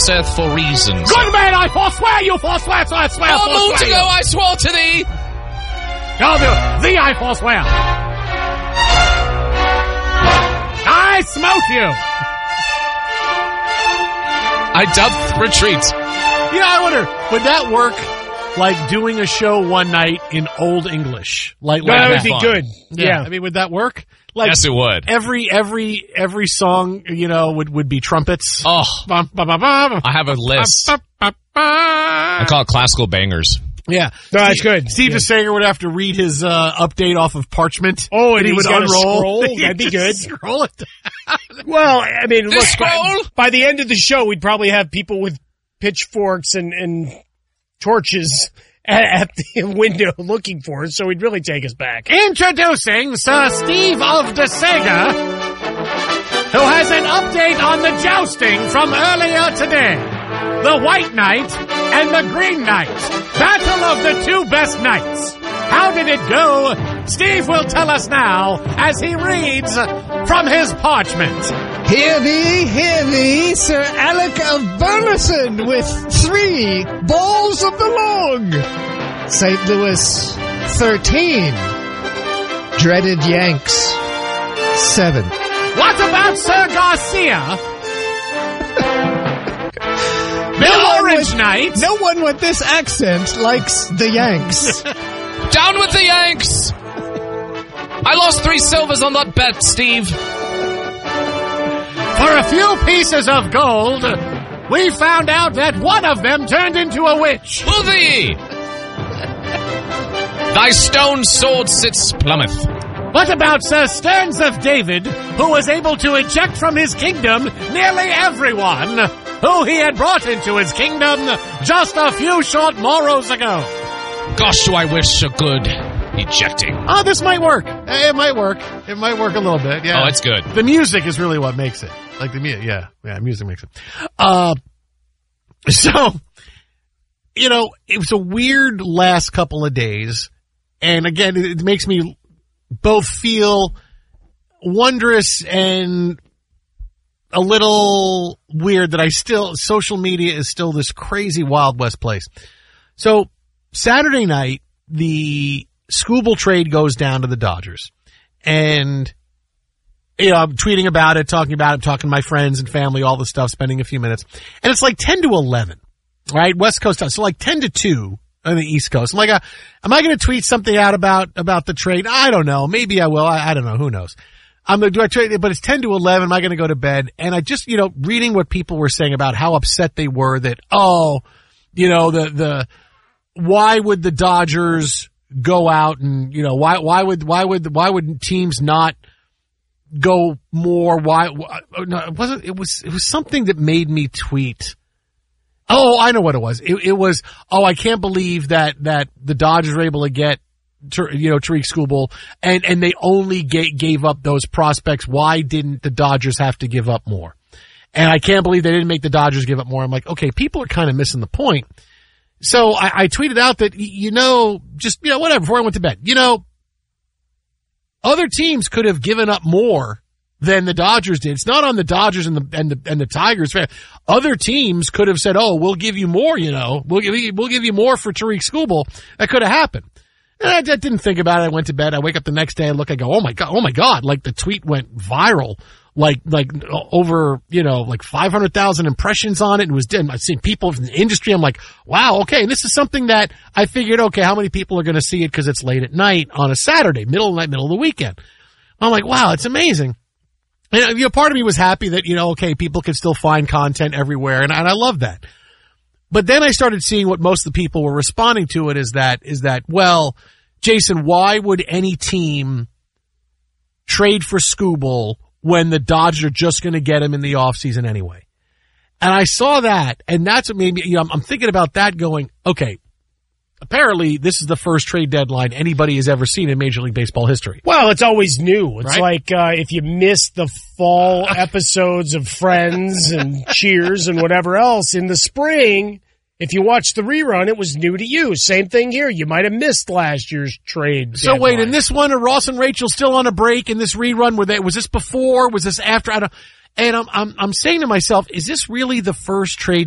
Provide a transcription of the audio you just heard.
earth for reasons. Good man, I forswear you, forswear, I swear, A moment ago I swore to thee. Thee I forswear. I smote you. I doth retreat. Yeah, I wonder, would that work like doing a show one night in Old English? Like that would be fun. good. Yeah. I mean, would that work? Like, Yes, it would. Every song, would be trumpets. Oh, Bum, bum, bum, bum. I have a list. Bum, bum, bum. I call it classical bangers. Yeah. No, that's good. Steve DeSager would have to read his update off of parchment. Oh, and he would he's gotta unroll. scroll? That'd be good. Scroll it. Well, I mean, look, scroll? by the end of the show, we'd probably have people with pitchforks and torches at the window looking for us, so he'd really take us back. Introducing Sir Steve of DeSager, who has an update on the jousting from earlier today. The White Knight and the Green Knight. Battle of the two best knights. How did it go? Steve will tell us now as he reads from his parchment. Hear thee, Sir Alec of Burleson with 3 balls of the long. St. Louis, 13. Dreaded Yanks, 7. What about Sir Garcia? The Orange Knight. No one with this accent likes the Yanks. Down with the Yanks! I lost 3 silvers on that bet, Steve. For a few pieces of gold, we found out that one of them turned into a witch. Who thee? Thy stone sword sits Plymouth. What about Sir Stearns of David, who was able to eject from his kingdom nearly everyone who he had brought into his kingdom just a few short morrows ago? Gosh, do I wish a good ejecting. Oh, this might work. It might work. It might work a little bit, yeah. Oh, it's good. The music is really what makes it. Like the music, yeah, music makes it. So, it was a weird last couple of days. And again, it makes me both feel wondrous and a little weird that social media is still this crazy Wild West place. So Saturday night, the Skubal trade goes down to the Dodgers. And, I'm tweeting about it, talking to my friends and family, all the stuff, spending a few minutes. And it's like 10 to 11, right? West Coast time. So like 10 to 2 on the East Coast. I'm like, am I going to tweet something out about the trade? I don't know. Maybe I will. I don't know. Who knows? Do I trade it? But it's 10 to 11. Am I going to go to bed? And I just, reading what people were saying about how upset they were that, why would the Dodgers go out and, why would teams not go more? It was something that made me tweet. Oh, I know what it was. It was, I can't believe that the Dodgers were able to get, Tariq Skubal and they only gave up those prospects. Why didn't the Dodgers have to give up more? And I can't believe they didn't make the Dodgers give up more. I'm like, okay, people are kind of missing the point. So I tweeted out that, whatever, before I went to bed, other teams could have given up more than the Dodgers did. It's not on the Dodgers and the Tigers. Other teams could have said, we'll give you more, we'll give you more for Tariq Skubal. That could have happened. And I didn't think about it. I went to bed. I wake up the next day. I look, I go, oh my God. Like the tweet went viral. Like over, 500,000 impressions on it. And I've seen people from the industry. I'm like, wow, okay. And this is something that I figured, okay, how many people are going to see it? Cause it's late at night on a Saturday, middle of the night, middle of the weekend. I'm like, wow, it's amazing. And, part of me was happy that, okay, people can still find content everywhere. And I love that. But then I started seeing what most of the people were responding to it is that, well, Jason, why would any team trade for Skubal when the Dodgers are just going to get him in the offseason anyway? And I saw that, and that's what made me, I'm thinking about that going, okay, apparently this is the first trade deadline anybody has ever seen in Major League Baseball history. Well, it's always new. It's right? like if you missed the fall episodes of Friends and Cheers and whatever else in the spring, if you watched the rerun, it was new to you. Same thing here. You might have missed last year's trade So deadline. wait, in this one, are Ross and Rachel still on a break in this rerun? Was this before? Was this after? And I'm saying to myself, is this really the first trade